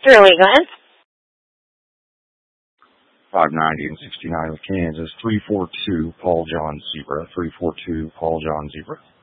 Fairly, go ahead. 590 and 69 with Kansas. 342 Paul John Zebra. 342 Paul John Zebra.